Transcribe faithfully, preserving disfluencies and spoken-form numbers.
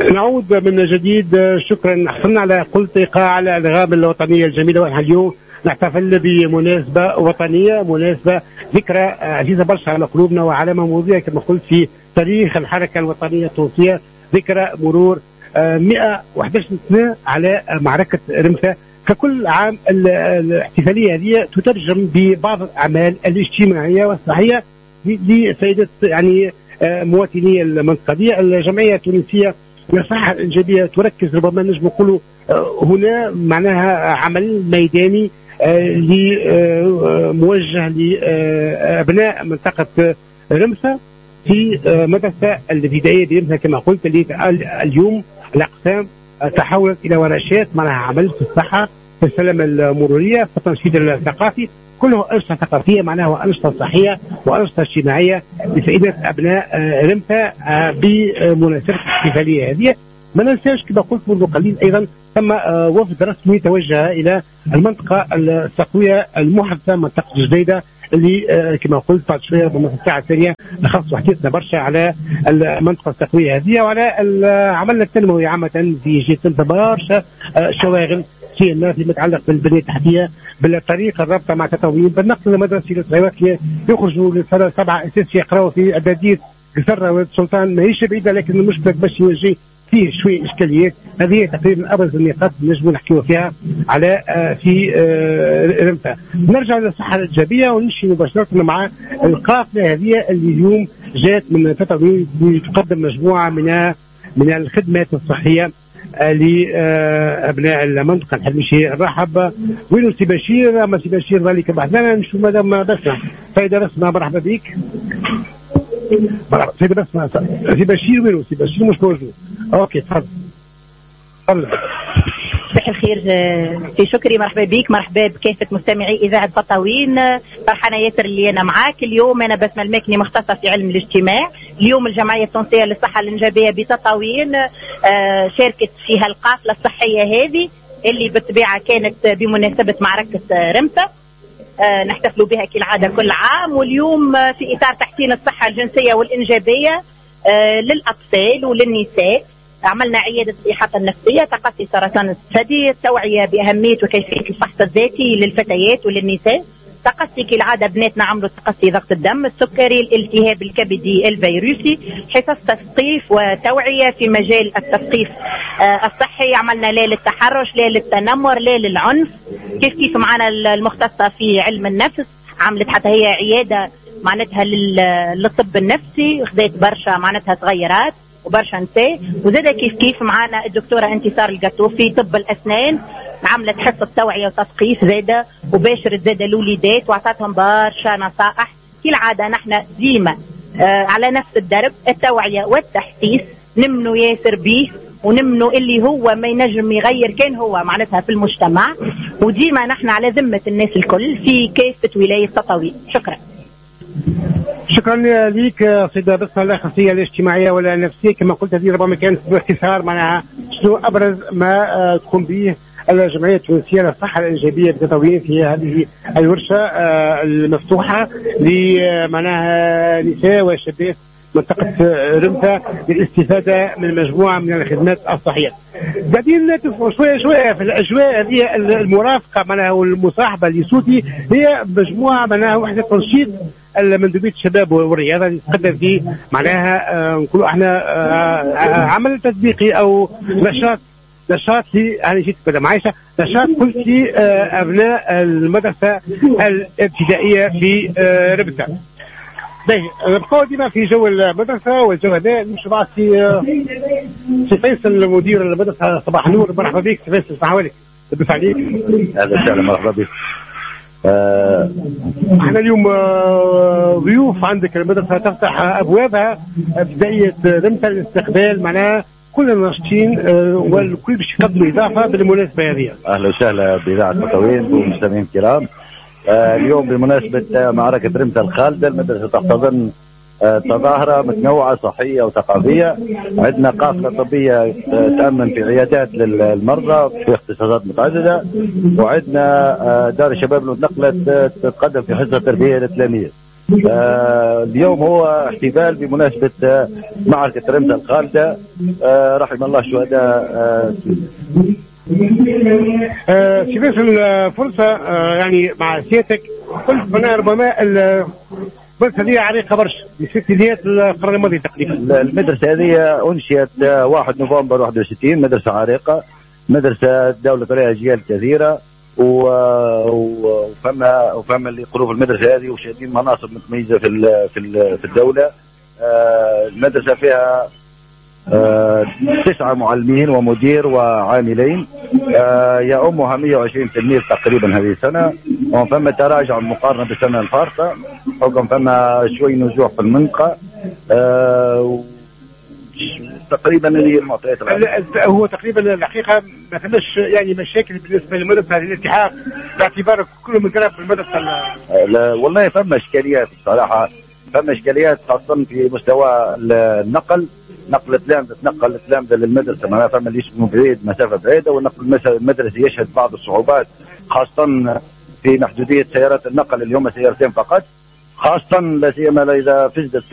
نعود من جديد. شكرا. حصلنا على قلت ايقاع على الالغام الوطنيه الجميله، ونحن اليوم نحتفل بمناسبه وطنيه، مناسبه ذكرى عزيزه برشا على قلوبنا وعلامه ماضيه كما قلت في تاريخ الحركه الوطنيه التونسيه، ذكرى مرور مئة وأحد عشر سنه على معركه رمثا. ككل عام الاحتفاليه هذه تترجم ببعض الاعمال الاجتماعيه والصحيه لفائده يعني مواطني المنطقه دي. الجمعيه التونسيه للصحه الانجابيه تركز، ربما نجم نقولوا هنا معناها عمل ميداني موجه لابناء منطقه رمثا في مدرسه الابتدائيه برمثا كما قلت، اللي اليوم الاقسام تحولت الى ورشات معناها عمل في الصحه، في السلامه المروريه، في التنشيط الثقافي، كله أنشطة ثقافية معناها وأنشطة صحية وأنشطة اجتماعية لفائدة أبناء رمثا بمناسبة الاحتفالية هذه. ما ننساش كما قلت منذ قليل أيضا ثم وفد رسمي توجه إلى المنطقة التقوية المحدثة، منطقة جديدة اللي كما قلت بعد شوية ربما في الساعة الثانية نخصص حديثنا برشا على المنطقة التقوية هذه وعلى عملنا التنموي عامة في جهة برشا شواغل فيما في متعلق بالبنية التحتية، بالطريق الرابطة مع تطوير، بالنقل المدرسي للصغيرات يخرجوا للسنة سبعة أساس يقراوا في أدادير قصرة والسلطان ماهيش بعيدة، لكن المشكلة باش يجي فيه شوية إشكاليات. هذه تقريبا أبرز النقاط اللي نجموا نحكيوا فيها على في رمثا. نرجع للصحة الإيجابية ونمشي مباشرة مع القافلة هذه اللي اليوم جات من تطوير لتقدم مجموعة من من الخدمات الصحية لابناء المنطقه الحرمشيه. نرحب وينو سي بشير؟ اما سي بشير ذلك بحثنا نشوف مدام بسمه سيده بسمه، مرحبا بك. مرحبا سيده بسمه. سي بشير وينو؟ سي بشير مش موجود. اوكي تفضل تفضل. صباح الخير سي شكري، مرحبا بك، مرحبا بكافه مستمعي اذاعه تطاوين. فرحانه ياسر اللي انا معاك اليوم. انا بسمه الماكني مختصه في علم الاجتماع. اليوم الجمعيه التونسيه للصحه الانجابيه بتطاوين شاركت في هالقافله الصحيه هذه اللي بالطبيعه كانت بمناسبه معركه رمثا، نحتفلوا بها كالعاده كل عام. واليوم في اطار تحسين الصحه الجنسيه والانجابيه للاطفال وللنساء عملنا عيادة الإحاطة النفسية، تقصي سرطان الثدي، التوعية بأهمية وكيفية الفحص الذاتي للفتيات وللنساء، تقصي كالعادة بناتنا عملوا تقصي ضغط الدم، السكري، الالتهاب الكبدي الفيروسي، حصص تثقيف وتوعية في مجال التثقيف آه الصحي. عملنا لا للتحرش لا للتنمر لا للعنف. كيف كيف معنا المختصة في علم النفس عملت حتى هي عيادة معناتها للطب النفسي، خذت برشا معناتها صغيرات وبرشا نساء. وزاد كيف كيف معنا الدكتورة انتصار القطوفي طب الأسنان عملت حصة توعية وتثقيف زادة وباشرت زادة الوليدات وعطاتهم برشا نصائح. كالعادة نحن ديما آه على نفس الدرب، التوعية والتحسيس نمنو ياسر بيه ونمنو اللي هو ما ينجم يغير كان هو معناتها في المجتمع، وديما نحن على ذمة الناس الكل في كافة ولاية تطاوين. شكرا. شكرا لك سيدة بسمة. الأخصائية الاجتماعية ولا النفسية كما قلت هذه ربما كانت باختصار معناها شنو أبرز ما تقوم به الجمعية التونسية للصحة الإنجابية بتطوير في هذه الورشة المفتوحة لمعناها نساء وشباب منطقة رمثا للاستفادة من مجموعة من الخدمات الصحية. قاعدين نتفقوا شوية شوية في الأجواء هذه المرافقة معناها والمصاحبة لصوتي هي مجموعة معناها وحدة تنشيط المندوبية الشباب والرياضة اللي تقدم فيه معناها آه نقولوا احنا آه عمل تطبيقي أو نشاط نشاط في يعني جيت بدأ معايشة نشاط قلت في آه أبناء المدرسة الابتدائية في آه رمثا. باهي نبقاو ديما في جو المدرسة والجو هذا نمشي مع سي سي فيصل مدير المدرسة. صباح النور، مرحبا بك سي فيصل. صباح عليك. لبس عليك. أهلا وسهلا، مرحبا بك. آه احنا اليوم آه ضيوف عندك المدرسة تفتح أبوابها ابتدائية رمثا لاستقبال معناها كل الناشطين آه والكل باش يقدموا إضافة بالمناسبة هذه. أهلا وسهلا بإذاعة تطاوين والمستمعين الكرام. آه اليوم بمناسبة معركة رمثا الخالدة المدرسة تحتضن آه تظاهرة متنوعة صحية وثقافية. عندنا قافلة طبية آه تأمن في عيادات للمرضى في اختصاصات متعددة، وعندنا آه دار الشباب المتنقلة تتقدم في حصة تربية للتلاميذ. آه اليوم هو احتفال بمناسبة آه معركة رمسة الخالدة، آه رحم الله الشهداء. آه آه في نفس الفرصة آه يعني مع سيادتك قلت أنا ربما المدرسة هذه عريقة برشا من ستينيات القرن الماضي تقريبا. المدرسة هذه أنشئت واحد نوفمبر واحد وستين، مدرسة عريقة، مدرسة دولت عليها أجيال كثيرة، وفما وفما اللي يقولوا في المدرسة هذه وشادين مناصب متميزة في في في الدولة. المدرسة فيها تسعة معلمين ومدير وعاملين، يؤمها مئة وعشرين تلميذ تقريبا هذه السنة، وفما تراجع مقارنة بالسنة الفارطة، حكم فما شوي نزوح في المنطقة. تقريبا هذه المعطيات. هو تقريبا الحقيقه ما فماش يعني مشاكل بالنسبه للمدرسه الالتحاق باعتبار كل من قرا في المدرسه. لا والله فما اشكاليات بصراحه، فما اشكاليات خاصه في مستوى النقل، نقل التلامذه، تنقل التلامذه للمدرسه معناها فما اللي يسكنوا بعيد مسافه بعيده، والنقل المدرسي يشهد بعض الصعوبات خاصه في محدوديه سيارات النقل اللي هم سيارتين فقط، خاصه لا سيما اذا فسدت